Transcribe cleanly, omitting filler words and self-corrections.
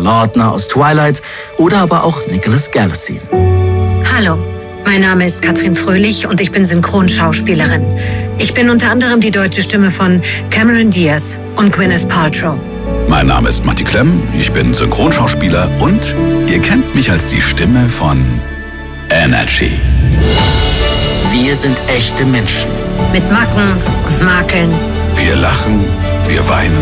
Lautner aus Twilight oder aber auch Nicholas Galitzine. Hallo, mein Name ist Katrin Fröhlich und ich bin Synchronschauspielerin. Ich bin unter anderem die deutsche Stimme von Cameron Diaz und Gwyneth Paltrow. Mein Name ist Matti Klemm, ich bin Synchronschauspieler und ihr kennt mich als die Stimme von Energy. Wir sind echte Menschen. Mit Macken und Makeln. Wir lachen, wir weinen.